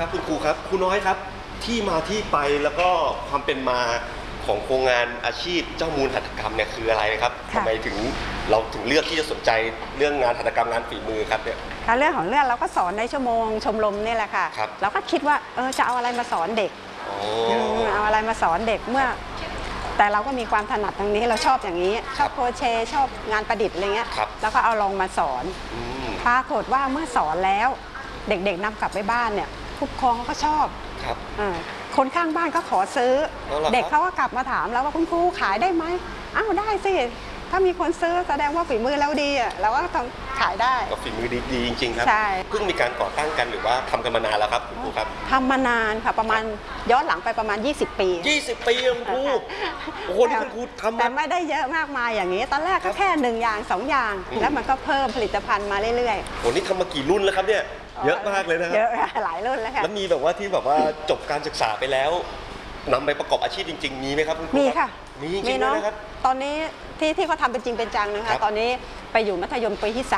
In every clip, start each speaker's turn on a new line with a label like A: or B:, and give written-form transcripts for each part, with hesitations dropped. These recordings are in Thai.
A: ครับคุณครูครับครูน้อยครับที่มาที่ไปแล้วก็ความเป็นมาของโครงงานอาชีพเจ้ามูลหัตถกรรมเนี่ยคืออะไรครับทำไมเราถึงเลือกที่จะสนใจเรื่องงานหัตถกรรมงานฝีมือครับเนี่ย
B: เรื่องของเรื่องเราก็สอนในชั่วโมงชมรมนี่แหละค่ะเราก็คิดว่าจะเอาอะไรมาสอนเด็กเอาอะไรมาสอนเด็กเมื่อแต่เราก็มีความถนัดตรงนี้เราชอบอย่างนี้ชอบโครเชต์ชอบงานประดิษฐ์อะไรเงี้ยแล้วก็เอาลองมาสอนปรากฏว่าเมื่อสอนแล้วเด็กๆนำกลับไปบ้านเนี่ยผู้ปกครองก็ชอบคนข้างบ้านก็ขอซื้อเด็กเขาก็กลับมาถามแล้วว่าคุณครูขายได้ไหมอ้าวได้สิถ้ามีคนซื้อแสดงว่าฝีมือเราดีเราก็ต้องขายได้
A: ก็ฝีมือดีจริงๆครับเพิ่งมีการก่อตั้งกันหรือว่าทำกันมานานแล้วครับคุณครูครับ
B: ทำมานานค่ะประมาณย้อนหลังไปประมาณ20 ปี
A: 20 ปีคุณครูโอ้โหนี่คุณครูทำ
B: แต่ไม่ได้เยอะมากมายอย่างนี้ตอนแรกก็แค่1 อย่าง 2 อย่างแล้วมันก็เพิ่มผลิตภัณฑ์มาเรื่อย
A: ๆโอ้นี่ทำมากี่รุ่นแล้วครับเนี่ยเยอะมากเลยนะครับ
B: เยอะหลายรุ่นแล้วค่ะ
A: แล้วมีแบบว่าที่แบบว่าจบการศึกษาไปแล้วนำไปประกอบอาชีพจริงๆมีไหมครับคุณครู
B: มีค่ะ
A: มีจริงๆนะครับ
B: ตอนนี้ที่เขาทำเป็นจริงเป็นจังนะคะตอนนี้ไปอยู่มัธยมปีที่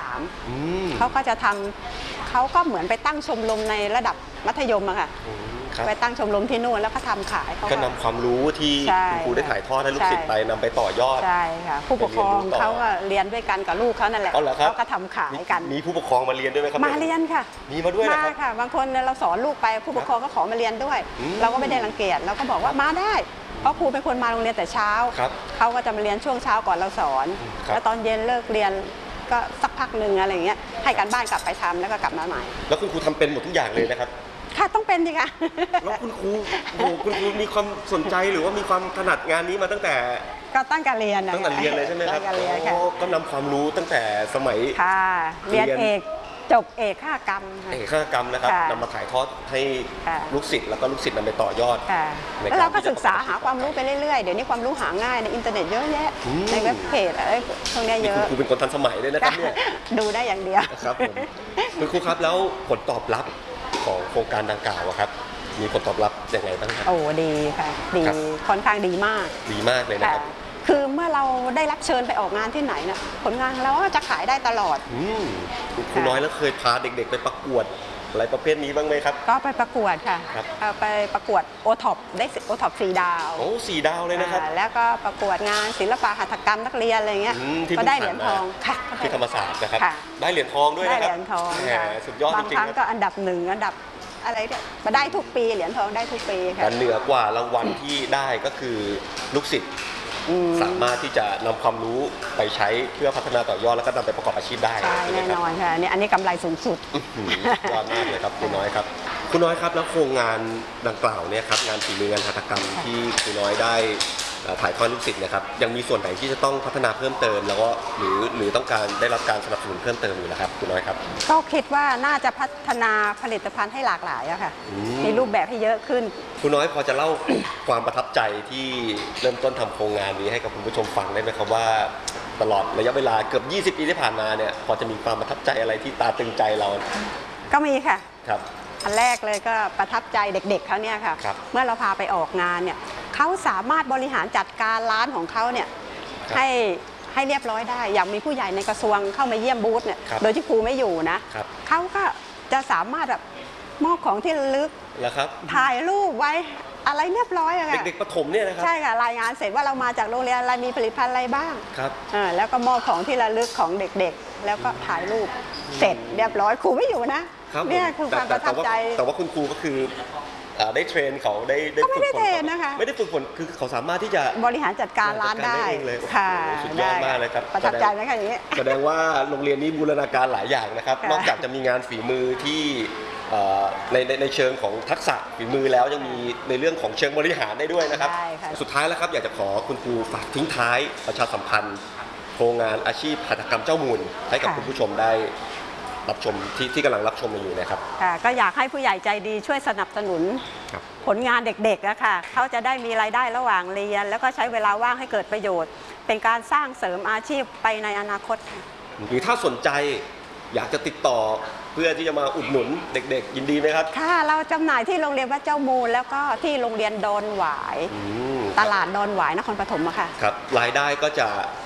B: 3เขาก็จะทำเขาก็เหมือนไปตั้งชมรมในระดับมัธยมอะค่ะไปตั้งชมรมที่นู่นแล้วก็ทำขายเขา
A: ก็นำความรู้ที่คุณครูได้ถ่ายทอดให้ลูกศิษย์ไปนำไปต่อยอด
B: ใช่ค่ะผู้ปกครองเขาก็เรียนด้วยกันกับลูกเขานั่นแหละเขาก็ทำขายกัน
A: มีผู้ปกครองมาเรียนด้วยไหมครับ
B: มาเรียนค่ะ
A: มีมาด้วยนะครับ
B: ค่ะบางคนเราสอนลูกไปผู้ปกครองก็ขอมาเรียนด้วยเราก็ไม่ได้รังเกียจเราก็บอกว่ามาได้เพราะครูเป็นคนมาโรงเรียนแต่เช้าเขาก็จะมาเรียนช่วงเช้าก่อนเราสอนแล้วตอนเย็นเลิกเรียนก็สักพักหนึ่งอะไรอย่างเงี้ยให้การบ้านกลับไปทำแล้วก็กลับมาใหม่
A: แล้วคุณครูทำเป็นหมดทุกอย่างเลยนะครับ
B: ค่ะต้องเป็นสิคะ
A: แล้วคุณครูมีความสนใจหรือว่ามีความถนัดงานนี้มาตั้งแต่
B: การเรียน
A: ตั้งแต่เรียนเลยใช่ไหมครับก็นำความรู้ตั้งแต่สมัย
B: เรียนเอกจบเอกฆากรรม
A: นะครับนำมาถ่ายทอดให้ลูกศิษย์แล้วก็ลูกศิษย์นำไปต่อยอด
B: แล้วเราก็ศึกษาหาความรู้ไปเรื่อยๆเดี๋ยวนี้ความรู้หาง่ายในอินเทอร์เน็ตเยอะแยะในเว็บเพจอะไรพวกนี้เยอะ
A: คุณครูเป็นคนทันสมัยเลยนะครับเนี่ย
B: ดูได้อย่างเดียว
A: ครับผมคุณครูครับแล้วผลตอบรับของโครงการดังกล่าวครับมีผลตอบรับยังไงบ้างครับ
B: โอ้ดีค่ะดีค่อนข้างดีมาก
A: เลยนะครับ
B: คือเมื่อเราได้รับเชิญไปออกงานที่ไหนนะผลงานเราก็จะขายได้ตลอด
A: ครูน้อยแล้วเคยพาเด็กๆไปประกวดอะไรประเภทนี้บ้างไหมครับ
B: ก็ไปประกวดค่ะไปประกวดโอท็อปได้โอท็อป4 ดาว
A: โอ้4 ดาวเลยนะครับ
B: แล้วก็ประกวดงานศิลปะหัตถกรรมนักเรียนอะไรเงี้ยก็ได้เหรียญทองค่ะ
A: ที่ธรรมศาสตร์นะครับได้เหรียญทองด้วยนะครับได้เหรียญทองสุดยอดจริงๆ
B: บางครั้งก็อันดับ1อันดับอะไรเนี่ยมาได้ทุกปีเหรียญทองได้ทุกปีค่ะ
A: แต่เหนือกว่ารางวัลที่ได้ก็คือลูกศิษย์สามารถที่จะนำความรู้ไปใช้เพื่อพัฒนาต่อยอดแล้วก็นำไปประกอบอาชีพได้
B: ใช่แน่นอนค่ะอันนี้กำไรสูงสุด
A: ยอดมากเลยครับครูน้อยครับครูน้อยครับแล้วโครงงานดังกล่าวเนี่ยครับงานฝีมืองานหัตถกรรมที่ครูน้อยได้ถ่ายทอดลูกศิษย์นะครับยังมีส่วนไหนที่จะต้องพัฒนาเพิ่มเติมแล้วก็หรือต้องการได้รับการสนับสนุนเพิ่มเติมอยู่นะครับครูน้อยครับ
B: ก็คิดว่าน่าจะพัฒนาผลิตภัณฑ์ให้หลากหลายอะค่ะมีรูปแบบให้เยอะขึ้น
A: ครูน้อยพอจะเล่าความประทับใจที่เริ่มต้นทำโครงงานนี้ให้กับคุณผู้ชมฟังได้ไหมครับว่าตลอดระยะเวลาเกือบ20 ปีที่ผ่านมาเนี่ยพอจะมีความประทับใจอะไรที่ตาตึงใจเรา
B: ก็มีค่ะ
A: ครับ
B: อันแรกเลยก็ประทับใจเด็กๆเขาเนี่ยค่ะเมื่อเราพาไปออกงานเนี่ยเขาสามารถบริหารจัดการร้านของเขาเนี่ยให้เรียบร้อยได้อย่างมีผู้ใหญ่ในกระทรวงเข้ามาเยี่ยมบูธเนี่ยโดยที่ครูไม่อยู่นะเขาก็จะสามารถแบบมอบของที่ระลึกถ่ายรูปไว้อะไรเรียบร้อยอะค่ะ
A: เด็กๆประถมเนี่ยนะครับ
B: ใช่ค่ะรายงานเสร็จว่าเรามาจากโรงเรียนอะไรมีผลิตภัณฑ์อะไรบ้างแล้วก็มอบของที่ระลึกของเด็กๆแล้วก็ถ่ายรูปเสร็จเรียบร้อยครูไม่อยู่นะเนี่ยคือความประทับใจ
A: แต่ว่าคุณครูก็คือได้เทรนเขาได้
B: ฝึกฝนนะคะ
A: ไม่ได้ฝึกฝนคือเขาสามารถที่จะ
B: บริหารจัดการร้านได้
A: ค่ะสุดยอดมากเลยครับ
B: ประทับใจไหมคะอย่างนี้
A: แสดงว่าโรงเรียนนี้บูรณาการหลายอย่างนะครับนอกจากจะมีงานฝีมือที่ในเชิงของทักษะฝีมือแล้วยังมีในเรื่องของเชิงบริหารได้ด้วยนะครับสุดท้ายแล้วครับอยากจะขอคุณครูฝากทิ้งท้ายประชาสัมพันธ์โครงงานอาชีพหัตถกรรมเจ้ามูลให้กับคุณผู้ชมได้รับชมที่กำลังรับชมอยู่นะครับ
B: ก็อยากให้ผู้ใหญ่ใจดีช่วยสนับสนุนผลงานเด็กๆนะคะเขาจะได้มีรายได้ระหว่างเรียนแล้วก็ใช้เวลาว่างให้เกิดประโยชน์เป็นการสร้างเสริมอาชีพไปในอนาคต
A: หรือถ้าสนใจอยากจะติดต่อเพื่อที่จะมาอุดหนุนเด็กๆยินดีไหมครับ
B: ค่ะเราจำหน่ายที่โรงเรียนวัดเจ้ามูลแล้วก็ที่โรงเรียนดอนหวายตลาดดอนหวายนครปฐมอะค่ะ
A: ครับรายได้ก็จะ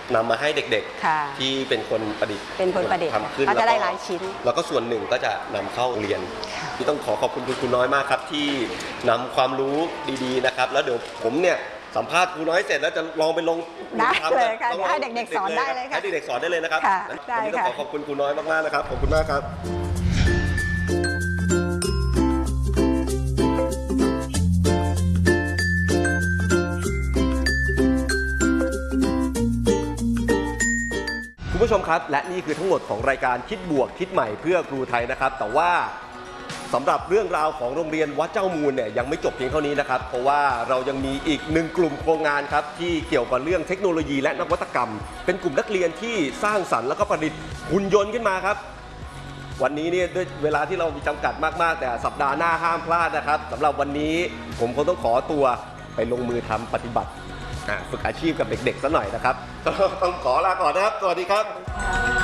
A: นำมาให้เด็ก
B: ค่ะ
A: ๆที่เป็นคนประดิษฐ์
B: เป็นคนประดิษฐ์
A: ทำขึ้น
B: ก็จะได้หลายชิ้น
A: แล้วก็ส่วนหนึ่งก็จะนำเข้าเรียนที่ต้องขอบคุณคุณครูน้อยมากครับที่นำความรู้ดีๆนะครับแล้วเดี๋ยวผมเนี่ยสัมภาษณ์ครูน้อยเสร็จแล้วจะลองไปลง
B: ได้เลยค่ะ
A: ต้อง
B: เดี๋ยวให้เด็กๆสอนได้เลยค่ะ
A: ให้เด็กๆสอนได้เลยนะครับ
B: ค่ะ
A: งั้น
B: ได้
A: วันนี้ต้อง
B: ค่ะ
A: ขอบคุณครูน้อยมากๆนะครับขอบคุณมากครับคุณผู้ชมครับและนี่คือทั้งหมดของรายการคิดบวกคิดใหม่เพื่อครูไทยนะครับแต่ว่าสำหรับเรื่องราวของโรงเรียนวัดเจ้ามูลเนี่ยยังไม่จบเพียงเท่านี้นะครับเพราะว่าเรายังมีอีกหนึ่งกลุ่มโครงงานครับที่เกี่ยวกับเรื่องเทคโนโลยีและนวัตกรรม เป็นกลุ่มนักเรียนที่สร้างสรรค์แล้วก็ประดิษฐ์หุ่นยนต์ขึ้นมาครับวันนี้เนี่ยด้วยเวลาที่เรามีจำกัดมากๆแต่สัปดาห์หน้าห้ามพลาดนะครับสำหรับวันนี้ผมคงต้องขอตัวไปลงมือทำปฏิบัติฝึกอาชีพกับเด็กๆซะหน่อยนะครับต้องขอลาก่อนนะครับสวัสดีครับ